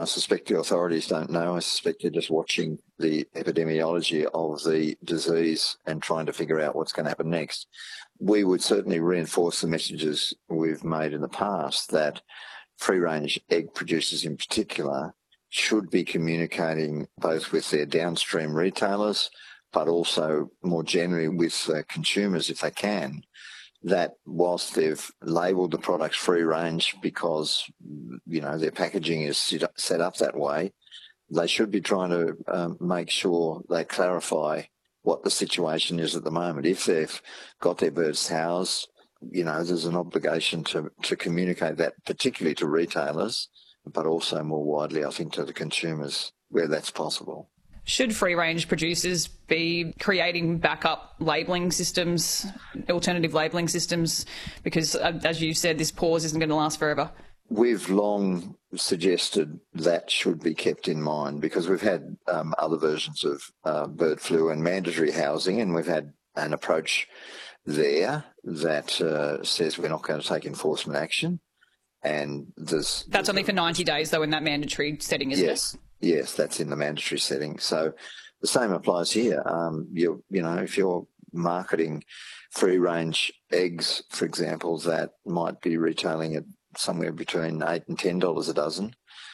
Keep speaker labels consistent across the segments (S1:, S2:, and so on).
S1: suspect the authorities don't know. I suspect they're just watching the epidemiology of the disease and trying to figure out what's going to happen next. We would certainly reinforce the messages we've made in the past that free-range egg producers in particular should be communicating both with their downstream retailers, but also more generally with consumers if they can, that whilst they've labelled the products free range because, their packaging is set up that way, they should be trying to make sure they clarify what the situation is at the moment. If they've got their birds housed, there's an obligation to communicate that, particularly to retailers, but also more widely, I think, to the consumers where that's possible.
S2: Should free-range producers be creating backup labelling systems, alternative labelling systems? Because, as you said, this pause isn't going to last forever.
S1: We've long suggested that should be kept in mind because we've had other versions of bird flu and mandatory housing, and we've had an approach there that says we're not going to take enforcement action. And
S2: that's only for 90 days, though, in that mandatory setting, isn't it?
S1: Yes, that's in the mandatory setting. So the same applies here. If you're marketing free-range eggs, for example, that might be retailing at somewhere between $8 and $10 a dozen,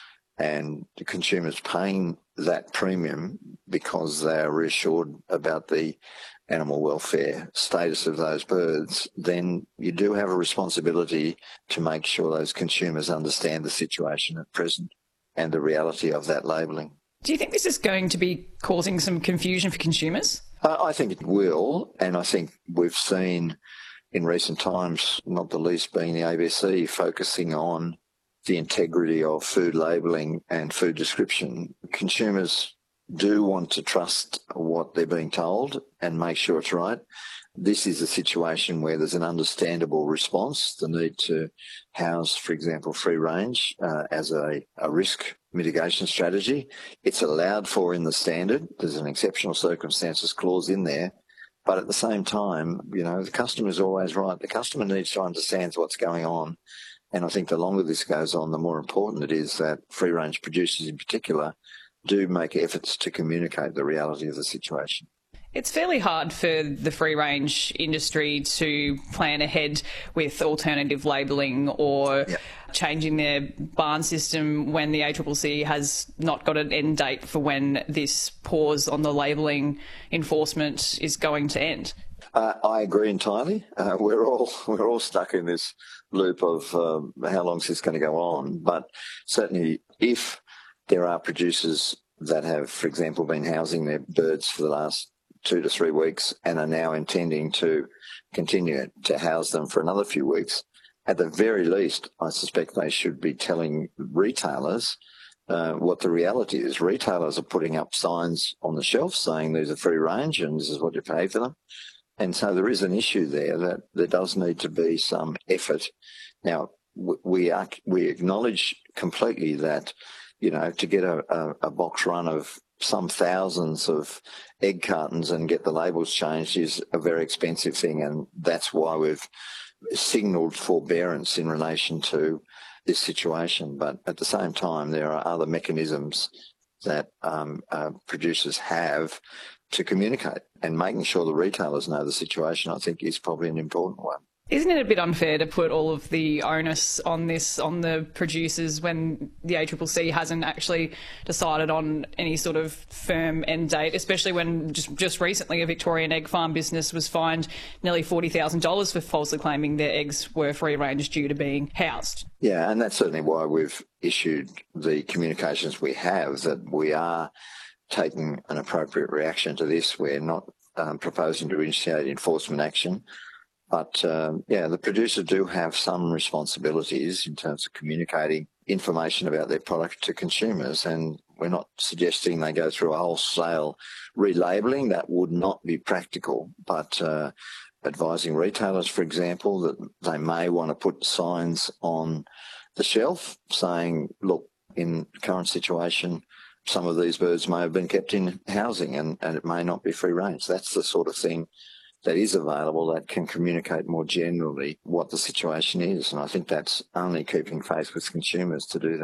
S1: and the consumer's paying that premium because they are reassured about the animal welfare status of those birds, then you do have a responsibility to make sure those consumers understand the situation at present and the reality of that labelling.
S2: Do you think this is going to be causing some confusion for consumers?
S1: I think it will, and I think we've seen in recent times, not the least being the ABC, focusing on the integrity of food labelling and food description. Consumers do want to trust what they're being told and make sure it's right. This is a situation where there's an understandable response, the need to house, for example, free range as a risk mitigation strategy. It's allowed for in the standard. There's an exceptional circumstances clause in there. But at the same time, the customer is always right. The customer needs to understand what's going on. And I think the longer this goes on, the more important it is that free-range producers in particular do make efforts to communicate the reality of the situation.
S2: It's fairly hard for the free-range industry to plan ahead with alternative labelling or changing their barn system when the ACCC has not got an end date for when this pause on the labelling enforcement is going to end.
S1: I agree entirely. We're all stuck in this loop of how long is this going to go on. But certainly if there are producers that have, for example, been housing their birds for the last 2 to 3 weeks and are now intending to continue to house them for another few weeks, at the very least, I suspect they should be telling retailers what the reality is. Retailers are putting up signs on the shelf saying these are free range and this is what you pay for them. And so there is an issue there that there does need to be some effort. Now, we acknowledge completely that, to get a box run of some thousands of egg cartons and get the labels changed is a very expensive thing, and that's why we've signalled forbearance in relation to this situation. But at the same time, there are other mechanisms that producers have to communicate, and making sure the retailers know the situation, I think, is probably an important one.
S2: Isn't it a bit unfair to put all of the onus on the producers when the ACCC hasn't actually decided on any sort of firm end date, especially when just recently a Victorian egg farm business was fined nearly $40,000 for falsely claiming their eggs were free range due to being housed?
S1: Yeah, and that's certainly why we've issued the communications we have, that we are taking an appropriate reaction to this. We're not proposing to initiate enforcement action. But, the producers do have some responsibilities in terms of communicating information about their product to consumers, and we're not suggesting they go through a wholesale relabelling. That would not be practical, but advising retailers, for example, that they may want to put signs on the shelf saying, look, in the current situation, some of these birds may have been kept in housing and it may not be free range. That's the sort of thing that is available that can communicate more generally what the situation is. And I think that's only keeping faith with consumers to do that.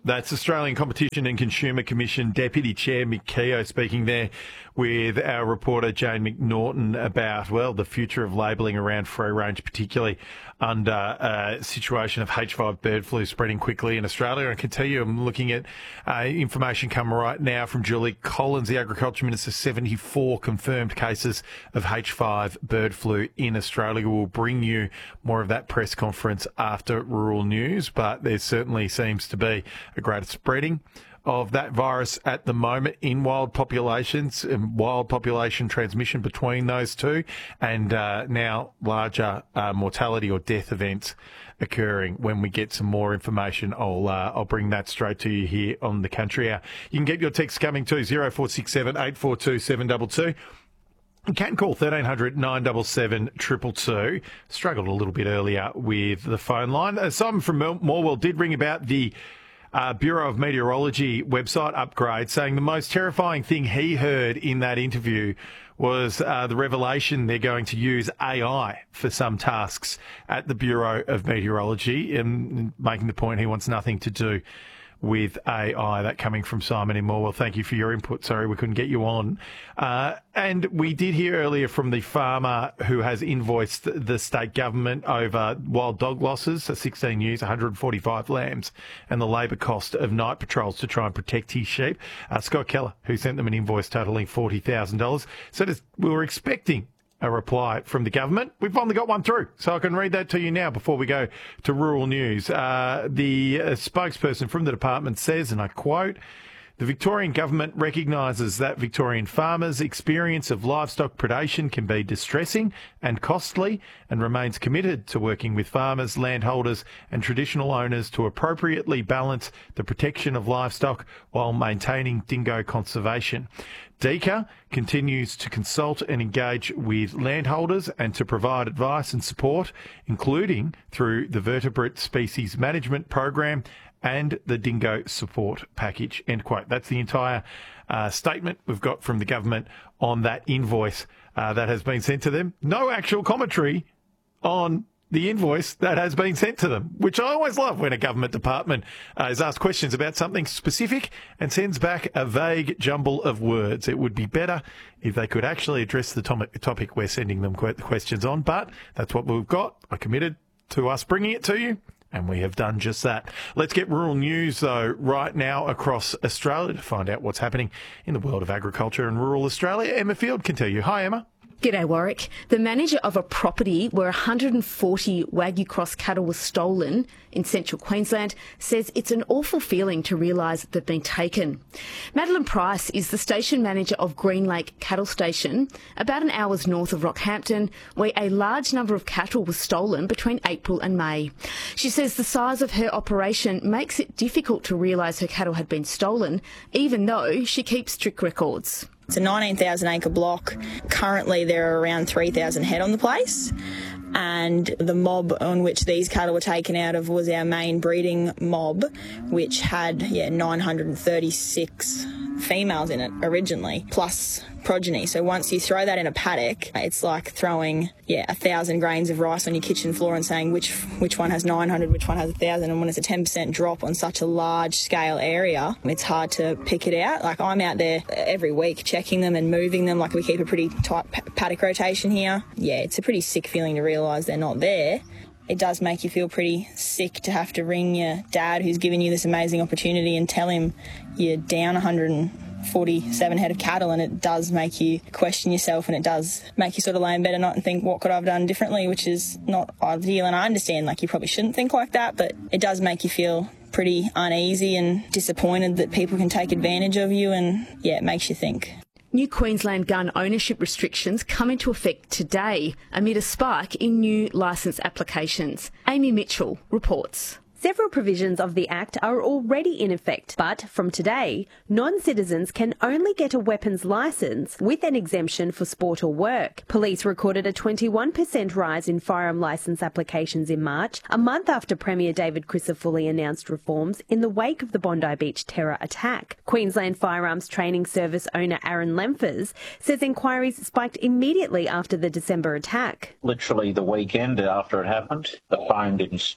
S3: That's Australian Competition and Consumer Commission Deputy Chair Mick Keogh speaking there with our reporter Jane McNaughton about, well, the future of labelling around free range, particularly under a situation of H5 bird flu spreading quickly in Australia. I can tell you, I'm looking at information come right now from Julie Collins, the Agriculture Minister, 74 confirmed cases of H5 bird flu in Australia. We'll bring you more of that press conference after Rural News, but there certainly seems to be a greater spreading of that virus at the moment in wild populations, and wild population transmission between those two, and now larger mortality or death events occurring. When we get some more information, I'll bring that straight to you here on The Country Hour. You can get your texts coming to 0467 842 722. You can call 1300 977 222. Struggled a little bit earlier with the phone line. Simon from Morwell did ring about the Bureau of Meteorology website upgrade, saying the most terrifying thing he heard in that interview was the revelation they're going to use AI for some tasks at the Bureau of Meteorology, and making the point he wants nothing to do with AI. That coming from Simon in Morwell. Thank you for your input. Sorry we couldn't get you on. And we did hear earlier from the farmer who has invoiced the state government over wild dog losses, 16 ewes, 145 lambs, and the labour cost of night patrols to try and protect his sheep. Scott Keller, who sent them an invoice totalling $40,000, said we were expecting a reply from the government. We've only got one through, so I can read that to you now before we go to Rural News. The spokesperson from the department says, and I quote, "The Victorian government recognises that Victorian farmers' experience of livestock predation can be distressing and costly, and remains committed to working with farmers, landholders and traditional owners to appropriately balance the protection of livestock while maintaining dingo conservation. DECA continues to consult and engage with landholders and to provide advice and support, including through the Vertebrate Species Management Program and the Dingo Support Package." End quote. That's the entire statement we've got from the government on that invoice that has been sent to them. No actual commentary on the invoice that has been sent to them, which I always love when a government department is asked questions about something specific and sends back a vague jumble of words. It would be better if they could actually address the topic we're sending them questions on, but that's what we've got. I committed to us bringing it to you, and we have done just that. Let's get rural news, though, right now across Australia to find out what's happening in the world of agriculture and rural Australia. Emma Field can tell you. Hi, Emma.
S4: G'day, Warwick. The manager of a property where 140 Wagyu Cross cattle were stolen in central Queensland says it's an awful feeling to realise they've been taken. Madeline Price is the station manager of Green Lake Cattle Station, about an hour's north of Rockhampton, where a large number of cattle was stolen between April and May. She says the size of her operation makes it difficult to realise her cattle had been stolen, even though she keeps strict records.
S5: It's a 19,000 acre block. Currently there are around 3,000 head on the place, and the mob on which these cattle were taken out of was our main breeding mob, which had 936 females in it originally, plus progeny. So once you throw that in a paddock, it's like throwing 1,000 grains of rice on your kitchen floor and saying which one has 900, which one has 1,000. And when it's a 10% drop on such a large scale area, it's hard to pick it out. Like, I'm out there every week checking them and moving them. Like, we keep a pretty tight paddock rotation here. Yeah, it's a pretty sick feeling to realise they're not there. It does make you feel pretty sick to have to ring your dad, who's given you this amazing opportunity, and tell him you're down 147 head of cattle, and it does make you question yourself, and it does make you sort of lay in bed at night and think, what could I have done differently, which is not ideal. And I understand, like, you probably shouldn't think like that, but it does make you feel pretty uneasy and disappointed that people can take advantage of you, and it makes you think.
S4: New Queensland gun ownership restrictions come into effect today amid a spike in new licence applications. Amy Mitchell reports.
S6: Several provisions of the Act are already in effect, but from today, non-citizens can only get a weapons licence with an exemption for sport or work. Police recorded a 21% rise in firearm licence applications in March, a month after Premier David Crisafulli announced reforms in the wake of the Bondi Beach terror attack. Queensland Firearms Training Service owner Aaron Lemphers says inquiries spiked immediately after the December attack.
S7: Literally the weekend after it happened, the phone didn't stop.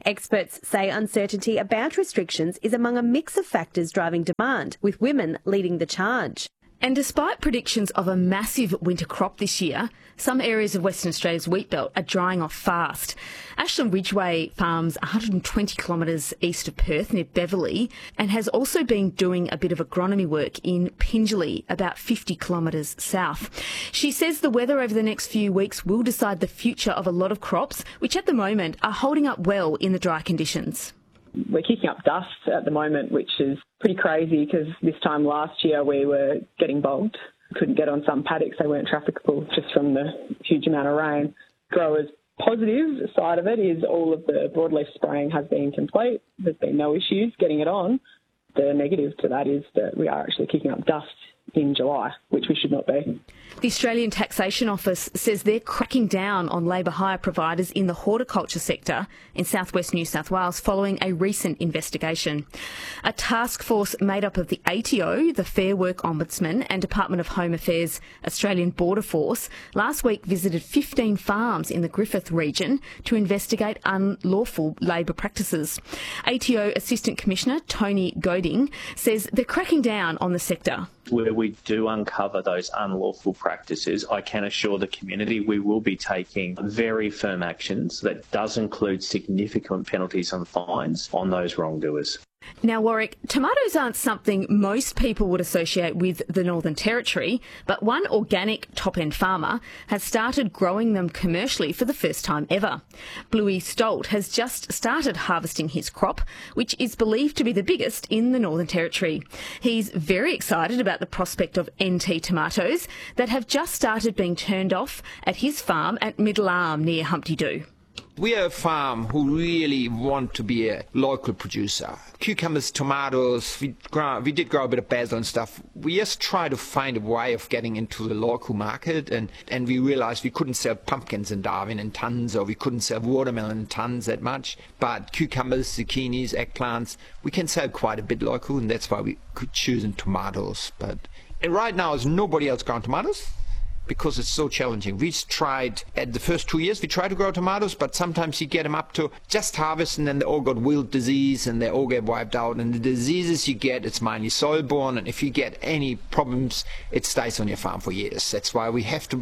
S6: Experts say uncertainty about restrictions is among a mix of factors driving demand, with women leading the charge.
S4: And despite predictions of a massive winter crop this year, some areas of Western Australia's wheat belt are drying off fast. Ashland Ridgeway farms 120 kilometres east of Perth near Beverley and has also been doing a bit of agronomy work in Pingelly, about 50 kilometres south. She says the weather over the next few weeks will decide the future of a lot of crops, which at the moment are holding up well in the dry conditions.
S7: We're kicking up dust at the moment, which is pretty crazy because this time last year we were getting bogged. Couldn't get on some paddocks, they weren't trafficable just from the huge amount of rain. Growers' positive side of it is all of the broadleaf spraying has been complete. There's been no issues getting it on. The negative to that is that we are actually kicking up dust in July, which we should not be.
S4: The Australian Taxation Office says they're cracking down on labour hire providers in the horticulture sector in southwest New South Wales following a recent investigation. A task force made up of the ATO, the Fair Work Ombudsman and Department of Home Affairs Australian Border Force last week visited 15 farms in the Griffith region to investigate unlawful labour practices. ATO Assistant Commissioner Tony Goding says they're cracking down on the sector.
S8: Where we do uncover those unlawful practices, I can assure the community we will be taking very firm actions that does include significant penalties and fines on those wrongdoers.
S4: Now, Warwick, tomatoes aren't something most people would associate with the Northern Territory, but one organic top-end farmer has started growing them commercially for the first time ever. Bluey Stolt has just started harvesting his crop, which is believed to be the biggest in the Northern Territory. He's very excited about the prospect of NT tomatoes that have just started being turned off at his farm at Middle Arm near Humpty Doo.
S9: We are a farm who really want to be a local producer. Cucumbers, tomatoes, we did grow a bit of basil and stuff. We just try to find a way of getting into the local market, and we realised we couldn't sell pumpkins in Darwin in tons, or we couldn't sell watermelon in tons that much. But cucumbers, zucchinis, eggplants, we can sell quite a bit local, and that's why we could choose in tomatoes. And right now there's nobody else growing tomatoes, because it's so challenging. We tried, at the first 2 years, we tried to grow tomatoes, but sometimes you get them up to just harvest and then they all got wilt disease and they all get wiped out. And the diseases you get, it's mainly soil-borne, and if you get any problems, it stays on your farm for years. That's why we have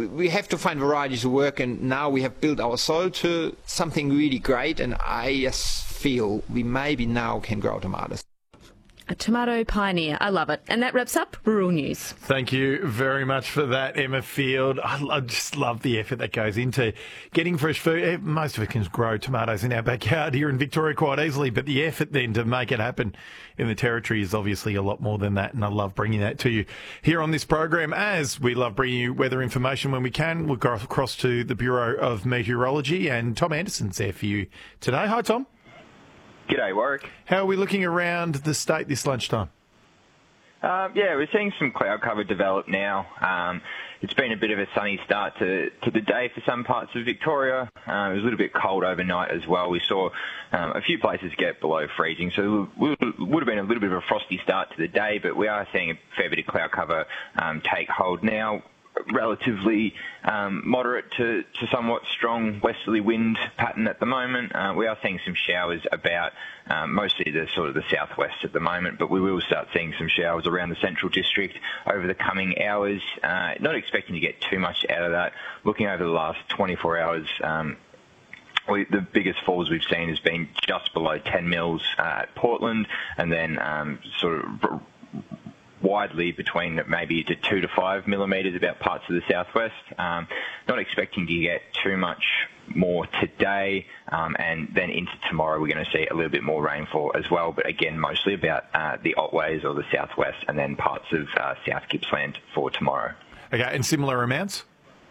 S9: to find varieties to work, and now we have built our soil to something really great, and I just feel we maybe now can grow tomatoes.
S4: A tomato pioneer. I love it. And that wraps up Rural News.
S3: Thank you very much for that, Emma Field. I just love the effort that goes into getting fresh food. Most of us can grow tomatoes in our backyard here in Victoria quite easily, but the effort then to make it happen in the Territory is obviously a lot more than that, and I love bringing that to you here on this program, as we love bringing you weather information when we can. We'll go across to the Bureau of Meteorology, and Tom Anderson's there for you today. Hi, Tom.
S10: G'day, Warwick.
S3: How are we looking around the state this lunchtime?
S10: Yeah, we're seeing some cloud cover develop now. It's been a bit of a sunny start to the day for some parts of Victoria. It was a little bit cold overnight as well. We saw a few places get below freezing, so it would have been a little bit of a frosty start to the day, but we are seeing a fair bit of cloud cover take hold now. Relatively moderate to somewhat strong westerly wind pattern at the moment. We are seeing some showers about mostly the sort of the southwest at the moment, but we will start seeing some showers around the central district over the coming hours. Not expecting to get too much out of that. Looking over the last 24 hours, the biggest falls we've seen has been just below 10 mils at Portland, and then sort of widely between maybe to 2 to 5 millimetres about parts of the southwest. Not expecting to get too much more today, and then into tomorrow we're going to see a little bit more rainfall as well, but again mostly about the Otways or the southwest, and then parts of South Gippsland for tomorrow.
S3: Okay, and similar amounts?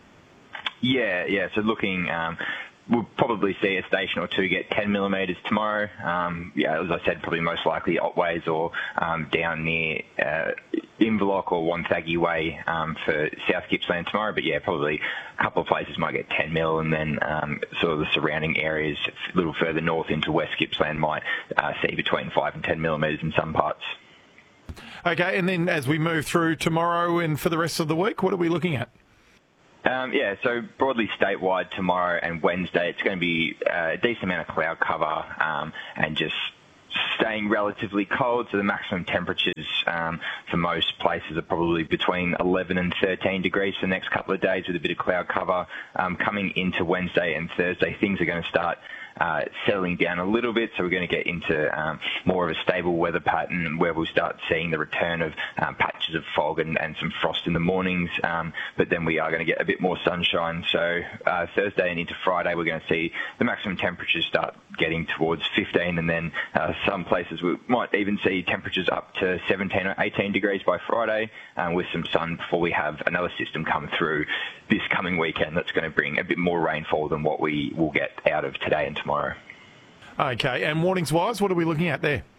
S10: Yeah, so looking... we'll probably see a station or two get 10 millimetres tomorrow. As I said, probably most likely Otways or down near Inverloch or Wonthaggi Way for South Gippsland tomorrow. But yeah, probably a couple of places might get 10 mil, and then sort of the surrounding areas a little further north into West Gippsland might see between 5 and 10 millimetres in some parts.
S3: Okay, and then as we move through tomorrow and for the rest of the week, what are we looking at?
S10: So broadly statewide tomorrow and Wednesday, it's going to be a decent amount of cloud cover and just staying relatively cold. So the maximum temperatures for most places are probably between 11 and 13 degrees for the next couple of days with a bit of cloud cover. Coming into Wednesday and Thursday, things are going to start settling down a little bit, so we're going to get into more of a stable weather pattern where we'll start seeing the return of patches of fog and some frost in the mornings, but then we are going to get a bit more sunshine. So Thursday and into Friday, we're going to see the maximum temperatures start getting towards 15, and then some places we might even see temperatures up to 17 or 18 degrees by Friday, with some sun before we have another system come through this coming weekend that's going to bring a bit more rainfall than what we will get out of today and tomorrow.
S3: Okay, and warnings-wise, what are we looking at there?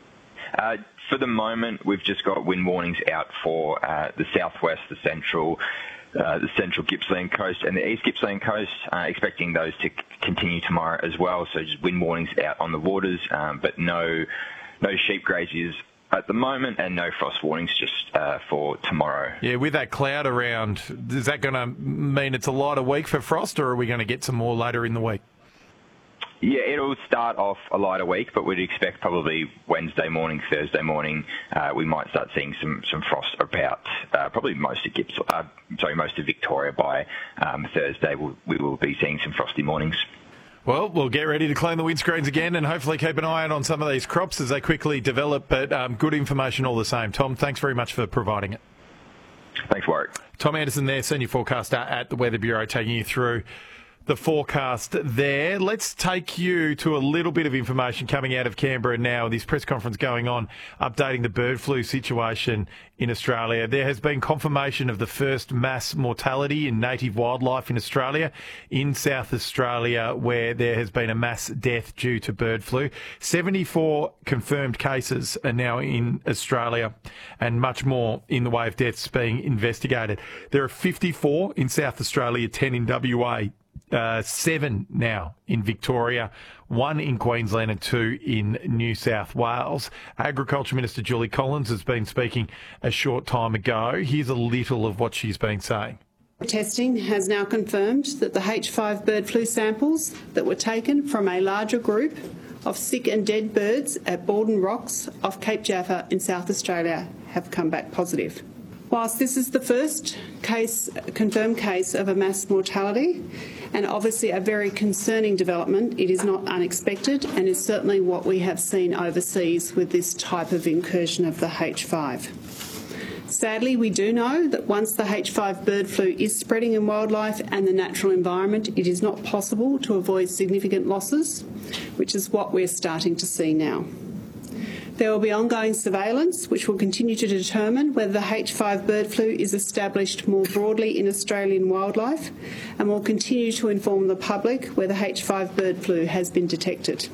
S10: For the moment, we've just got wind warnings out for the southwest, the central Gippsland coast and the east Gippsland coast, expecting those to continue tomorrow as well. So just wind warnings out on the waters, but no sheep graziers at the moment, and no frost warnings just for tomorrow.
S3: Yeah, with that cloud around, is that going to mean it's a lighter week for frost, or are we going to get some more later in the week?
S10: Yeah, it'll start off a lighter week, but we'd expect probably Wednesday morning, Thursday morning, we might start seeing some frost about probably most of Victoria by Thursday. We will be seeing some frosty mornings.
S3: Well, we'll get ready to clean the windscreens again and hopefully keep an eye out on some of these crops as they quickly develop, but good information all the same. Tom, thanks very much for providing it.
S10: Thanks, Warwick.
S3: Tom Anderson there, Senior Forecaster at the Weather Bureau, taking you through the forecast there. Let's take you to a little bit of information coming out of Canberra now. This press conference going on, updating the bird flu situation in Australia. There has been confirmation of the first mass mortality in native wildlife in Australia, in South Australia, where there has been a mass death due to bird flu. 74 confirmed cases are now in Australia, and much more in the way of deaths being investigated. There are 54 in South Australia, 10 in WA. 7 now in Victoria, 1 in Queensland and 2 in New South Wales. Agriculture Minister Julie Collins has been speaking a short time ago. Here's a little of what she's been saying.
S11: Testing has now confirmed that the H5 bird flu samples that were taken from a larger group of sick and dead birds at Borden Rocks off Cape Jaffa in South Australia have come back positive. Whilst this is the first confirmed case of a mass mortality, and obviously a very concerning development, it is not unexpected and is certainly what we have seen overseas with this type of incursion of the H5. Sadly, we do know that once the H5 bird flu is spreading in wildlife and the natural environment, it is not possible to avoid significant losses, which is what we're starting to see now. There will be ongoing surveillance which will continue to determine whether the H5 bird flu is established more broadly in Australian wildlife, and will continue to inform the public where the H5 bird flu has been detected.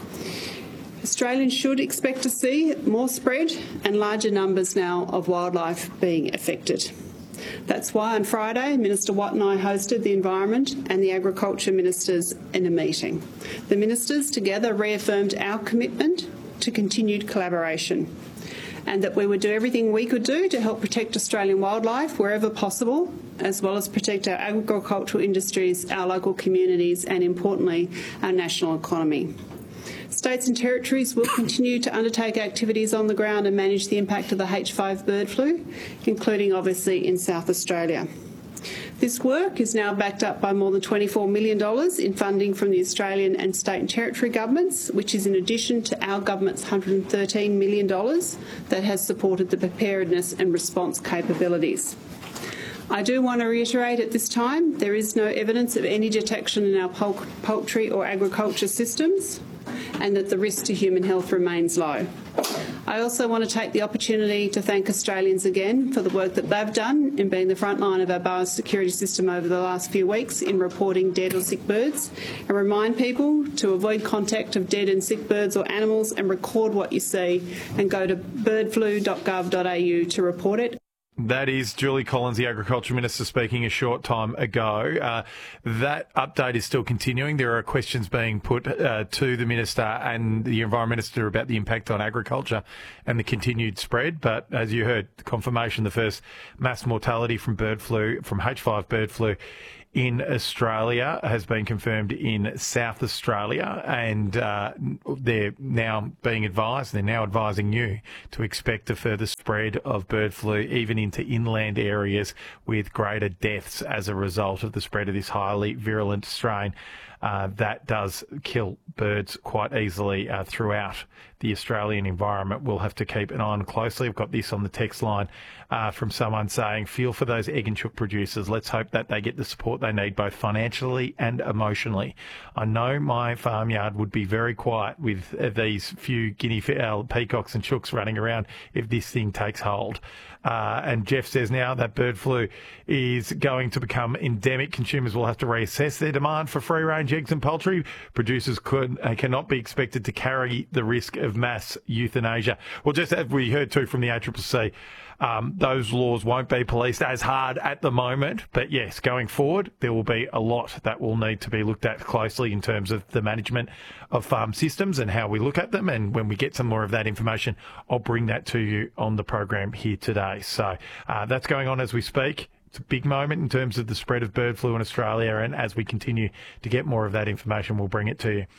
S11: Australians should expect to see more spread and larger numbers now of wildlife being affected. That's why on Friday, Minister Watt and I hosted the Environment and the Agriculture Ministers in a meeting. The ministers together reaffirmed our commitment to continued collaboration, and that we would do everything we could do to help protect Australian wildlife wherever possible, as well as protect our agricultural industries, our local communities and, importantly, our national economy. States and territories will continue to undertake activities on the ground and manage the impact of the H5 bird flu, including obviously in South Australia. This work is now backed up by more than $24 million in funding from the Australian and state and territory governments, which is in addition to our government's $113 million that has supported the preparedness and response capabilities. I do want to reiterate at this time there is no evidence of any detection in our poultry or agriculture systems, and that the risk to human health remains low. I also want to take the opportunity to thank Australians again for the work that they've done in being the front line of our biosecurity system over the last few weeks in reporting dead or sick birds, and remind people to avoid contact of dead and sick birds or animals and record what you see, and go to birdflu.gov.au to report it.
S3: That is Julie Collins, the Agriculture Minister, speaking a short time ago. That update is still continuing. There are questions being put to the Minister and the Environment Minister about the impact on agriculture and the continued spread. But as you heard, confirmation, the first mass mortality from bird flu, from H5 bird flu in Australia has been confirmed in South Australia, and they're now advising you to expect a further spread of bird flu even into inland areas with greater deaths as a result of the spread of this highly virulent strain. That does kill birds quite easily throughout the Australian environment. We'll have to keep an eye on closely. I've got this on the text line from someone saying, feel for those egg and chook producers. Let's hope that they get the support they need, both financially and emotionally. I know my farmyard would be very quiet with these few guinea fowl, peacocks and chooks running around if this thing takes hold. And Jeff says now that bird flu is going to become endemic, consumers will have to reassess their demand for free-range eggs and poultry. Producers cannot be expected to carry the risk of mass euthanasia. Well, just as we heard too from the ACCC, those laws won't be policed as hard at the moment. But yes, going forward, there will be a lot that will need to be looked at closely in terms of the management of farm systems and how we look at them. And when we get some more of that information, I'll bring that to you on the program here today. So that's going on as we speak. It's a big moment in terms of the spread of bird flu in Australia. And as we continue to get more of that information, we'll bring it to you.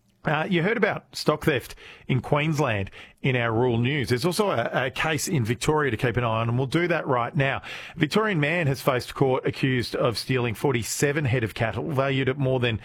S3: You heard about stock theft in Queensland in our rural news. There's also a case in Victoria to keep an eye on, and we'll do that right now. A Victorian man has faced court accused of stealing 47 head of cattle valued at more than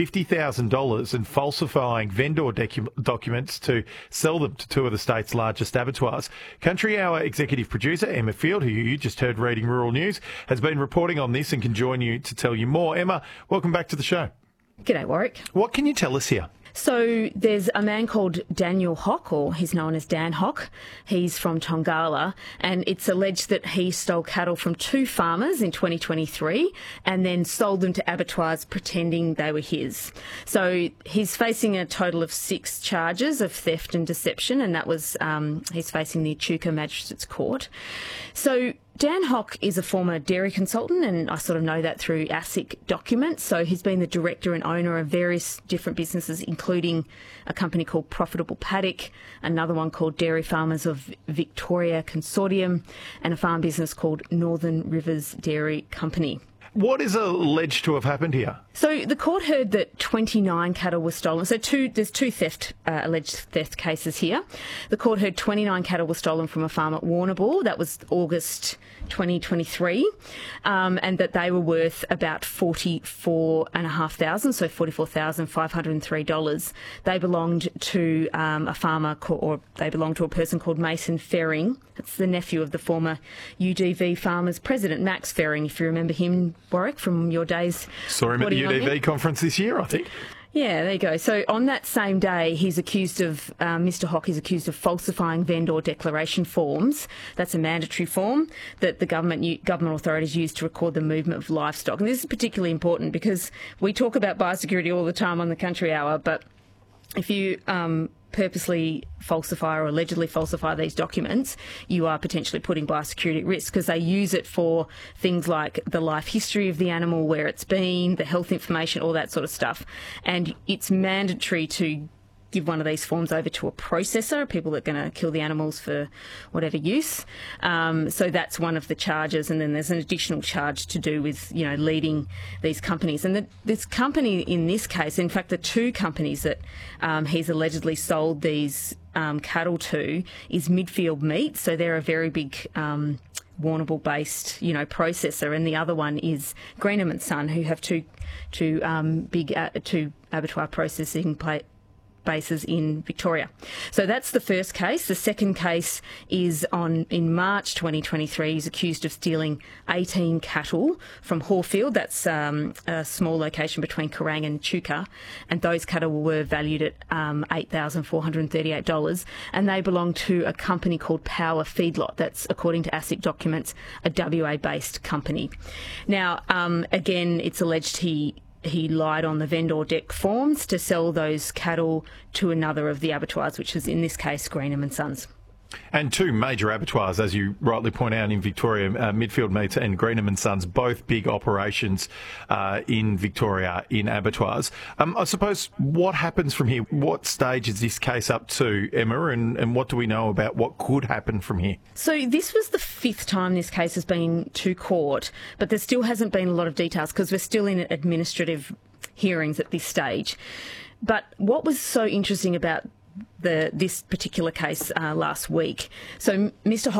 S3: $50,000 and falsifying vendor documents to sell them to two of the state's largest abattoirs. Country Hour executive producer Emma Field, who you just heard reading rural news, has been reporting on this and can join you to tell you more. Emma, welcome back to the show.
S4: G'day, Warwick.
S3: What can you tell us here?
S4: So there's a man called Daniel Hock, or he's known as Dan Hock. He's from Tongala, and it's alleged that he stole cattle from two farmers in 2023 and then sold them to abattoirs pretending they were his. So he's facing a total of 6 charges of theft and deception, and that was he's facing the Echuca Magistrates Court. So Dan Hock is a former dairy consultant, and I sort of know that through ASIC documents. So he's been the director and owner of various different businesses, including a company called Profitable Paddock, another one called Dairy Farmers of Victoria Consortium, and a farm business called Northern Rivers Dairy Company.
S3: What is alleged to have happened here?
S4: So the court heard that 29 cattle were stolen. So there's two alleged theft cases here. The court heard 29 cattle were stolen from a farm at Warrnambool. That was August 2023, and that they were worth about $44,500, so $44,503. They belonged to a farmer, or they belonged to a person called Mason Ferring. That's the nephew of the former UDV Farmers President, Max Ferring, if you remember him, Warwick, from your days.
S3: Saw him at the UDV conference this year, I think.
S4: Yeah, there you go. So on that same day, he's accused of, Mr. Hock is accused of falsifying vendor declaration forms. That's a mandatory form that the government authorities use to record the movement of livestock. And this is particularly important because we talk about biosecurity all the time on the Country Hour, but if you purposely falsify or allegedly falsify these documents, you are potentially putting biosecurity at risk because they use it for things like the life history of the animal, where it's been, the health information, all that sort of stuff. And it's mandatory to give one of these forms over to a processor, people that are going to kill the animals for whatever use. So that's one of the charges, and then there's an additional charge to do with, leading these companies. And this company in this case, in fact, the two companies that he's allegedly sold these cattle to is Midfield Meat. So they're a very big Warrnambool-based, processor, and the other one is Greenham & Son, who have two big abattoir processing bases in Victoria. So that's the first case. The second case is in March 2023. He's accused of stealing 18 cattle from Horfield. That's a small location between Kerrang and Echuca, and those cattle were valued at $8,438, and they belong to a company called Power Feedlot. That's, according to ASIC documents, a WA-based company. Now, again, it's alleged he lied on the vendor dec forms to sell those cattle to another of the abattoirs, which was in this case Greenham & Sons.
S3: And two major abattoirs, as you rightly point out, in Victoria, Midfield Meats and Greenham and Sons, both big operations in Victoria in abattoirs. I suppose, what happens from here? What stage is this case up to, Emma, and what do we know about what could happen from here?
S4: So this was the 5th time this case has been to court, but there still hasn't been a lot of details because we're still in administrative hearings at this stage. But what was so interesting about this particular case last week, so Mr.